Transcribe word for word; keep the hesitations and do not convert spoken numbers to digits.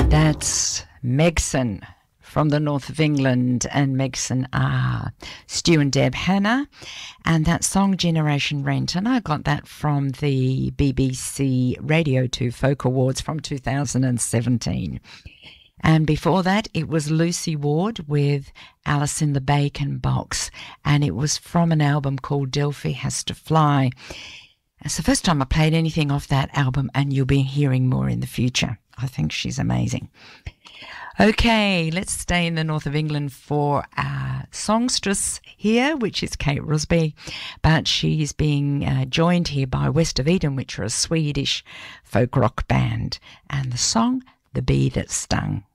That's Megson from the north of England, and Megson are Stu and Deb Hanna, and that song Generation Rent, and I got that from the B B C Radio two Folk Awards from two thousand seventeen. And before that, it was Lucy Ward with Alice in the Bacon Box, and it was from an album called Delphi Has to Fly. It's the first time I played anything off that album, and you'll be hearing more in the future. I think she's amazing. Okay, let's stay in the north of England for our songstress here, which is Kate Rusby, but she's being uh, joined here by West of Eden, which are a Swedish folk rock band, and the song, The Bee That Stung.